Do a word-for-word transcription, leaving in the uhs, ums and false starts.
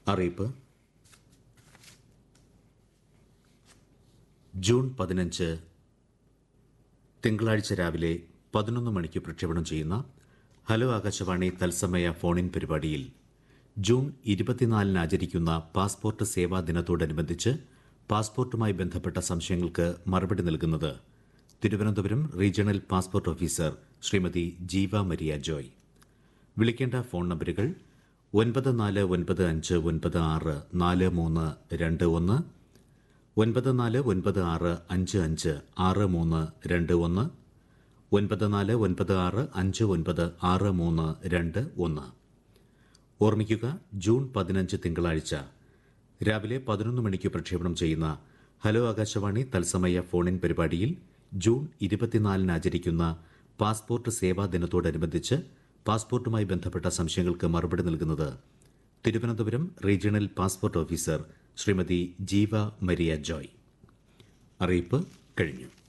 അറിയിപ്പ്. ജൂൺ പതിനഞ്ച് തിങ്കളാഴ്ച രാവിലെ പതിനൊന്ന് മണിക്ക് പ്രക്ഷേപണം ചെയ്യുന്ന ഹലോ ആകാശവാണി തത്സമയ ഫോണിൻ പരിപാടിയിൽ ജൂൺ ഇരുപത്തിനാലിന് ആചരിക്കുന്ന പാസ്പോർട്ട് സേവാ ദിനത്തോടനുബന്ധിച്ച് പാസ്പോർട്ടുമായി ബന്ധപ്പെട്ട സംശയങ്ങൾക്ക് മറുപടി നൽകുന്നത് Thiruvananthapuram regional passport officer Shrimati ജീവ മരിയ ജോയ്. വിളിക്കേണ്ട ഫോൺ നമ്പറുകൾ ഒൻപത് നാല് ഒൻപത് അഞ്ച് ഒൻപത് ആറ് നാല് മൂന്ന് രണ്ട് ഒന്ന്, ഒൻപത് നാല് ഒൻപത് ആറ് അഞ്ച് അഞ്ച് ആറ് മൂന്ന് രണ്ട് ഒന്ന്, ഒൻപത് നാല് ഒൻപത് ആറ് അഞ്ച് ഒൻപത് ആറ് മൂന്ന് രണ്ട് ഒന്ന്. ഓർമ്മിക്കുക, ജൂൺ പതിനഞ്ച് തിങ്കളാഴ്ച രാവിലെ പതിനൊന്ന് മണിക്ക് പ്രക്ഷേപണം ചെയ്യുന്ന ഹലോ ആകാശവാണി തത്സമയ ഫോണിൻ പരിപാടിയിൽ ജൂൺ ഇരുപത്തിനാലിന് ആചരിക്കുന്ന പാസ്പോർട്ട് സേവാ ദിനത്തോടനുബന്ധിച്ച് പാസ്പോർട്ടുമായി ബന്ധപ്പെട്ട സംശയങ്ങൾക്ക് മറുപടി നൽകുന്നത് Thiruvananthapuram regional passport officer Shrimati ജീവ മരിയ ജോയ്. അറിയിപ്പ് കഴിഞ്ഞു.